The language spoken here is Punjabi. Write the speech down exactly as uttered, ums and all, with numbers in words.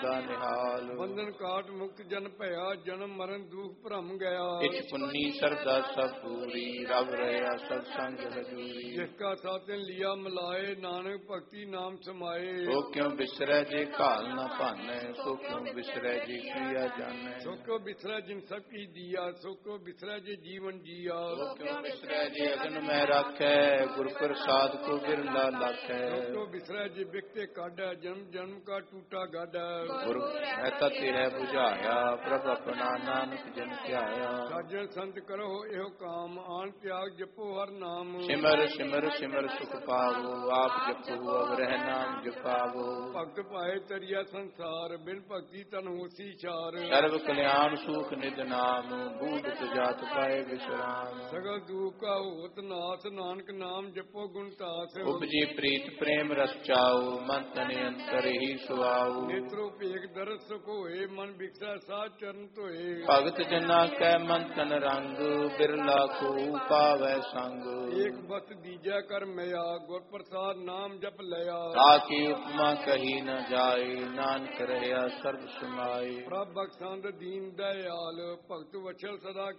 ਸਦਾ ਨਿਹਾਲ। ਬੰਧਨ ਕਾਟ ਮੁਕਤ ਜਨ ਭਇਆ, ਜਨਮ ਮਰਨ ਦੁਖ ਭਰਮ ਗਿਆ। ਇਛ ਪੁੰਨੀ ਸਰਦਾ ਸਭ ਪੂਰੀ, ਰਵ ਰਹਿਆ ਸਤ ਸੰਗ ਹਜੂਰੀ। ਜਿਸ ਕਾ ਸਾਧਨ ਲਿਆ ਮਿਲਾਏ, ਨਾਨਕ ਭਗਤੀ ਨਾਮ ਸਮਾਏ। ਸੋ ਕਿਉ ਬਿਸਰੈ ਜੇ ਘਾਲ ਨਾ ਭਾਨੈ, ਸੋ ਕਿਉ ਬਿਸਰੈ ਜੇ ਕੀਆ ਜਾਣੈ। ਸੋ ਕਿਉ ਬਿਸਰੈ ਜਿਨ ਸਭ ਕੀ ਦੀਆ, ਸੋ ਕਿਉ ਬਿਸਰੈ ਜੇ ਜੀਵਨ ਜੀਆ। ਸੋ ਕਿਉ ਬਿਸਰੈ ਜੇ ਅਗਨ ਮੈਂ ਰਾਖੈ, ਗੁਰ ਪ੍ਰਸਾਦ ਕੋ ਬਿਰਲਾ ਲਾਖੈ। ਸੋ ਕਿਉ ਬਿਸਰੈ ਜੇ ਬਿਕਤੇ ਕਾਢੈ, ਜਨਮ ਜਨਮ ਕਾ ਟੂਟਾ ਗਾਢੈ। ਗੁਰ ਮਹਿਤਾ ਤੇਰੇ ਬੁਝਾਇਆ, ਪ੍ਰਭ ਆਪਣਾ ਨਾਨਕ ਜਨ ਧਿਆਇਆ। ਸਾਜਣ ਸੰਤ ਕਰੋ ਇਹੋ ਕਾਮ, ਆਣ ਤਿਆਗ ਜਪੋ ਹਰ ਨਾਮ। ਸਿਮਰ ਸਿਮਰ ਸਿਮਰ ਸੁਖ ਪਾਵੋ, ਆਪ ਜਪੋ ਅਵਰਹਿ ਨਾਮ ਜਪਾਵੋ। ਭਗਤ ਪਾਏ ਤਰੀਆ ਸੰਸਾਰ, ਬਿਨ ਭਗਤੀ ਤਨ ਹੋਸੀ ਛਾਰ। ਸਰਬ ਕਲਿਆਣ ਸੁਖ ਨਿਦ ਨਾਮ, ਬੂਢ ਜਾਤ ਪਾਏ ਵਿਸਰਾਮ। ਸਗਲ ਦੁਖ ਕਾ ਹੋਤ ਨਾਸ, ਨਾਨਕ ਨਾਮ ਜਪੋ ਗੁਣ ਤਾਸ। ਉਪਜੀ ਪ੍ਰੀਤ ਪ੍ਰੇਮ ਰਸ ਚਾਓ, ਮਨ ਤਨ ਅੰਤਰ ਹੀ ਸੁਆਓ। ਨੇਤਰੋ ਭੇਖ ਦਰਸ ਸੁਖ ਹੋਏ, ਮਨ ਵਿਕਸੈ ਸਾਧ ਚਰਨ ਧੋਏ। ਭਗਤ ਜਨਾ ਕੈ ਮਨ ਤਨ ਰੰਗ, ਬਿਰਲਾ ਕੋ ਪਾਵੈ ਸੰਗ। ਏਕ ਬਤ ਦੀਜੈ ਕਰ ਮਿਆ, ਗੁਰ ਪ੍ਰਸਾਦ ਨਾਮ ਜਪ ਲਿਆ। ਤਾਕੀ ਉਪਮਾ ਕਹੀ ਨ ਜਾਏ, ਨਾਨਕ ਰਹਿਆ ਸਰਬ ਸਮਾਏ। ਪ੍ਰਭ ਬਖਸ਼ੰਦ ਦੀਨ ਦਇਆਲ, ਭਗਤ ਵਛਲ ਸਦਾ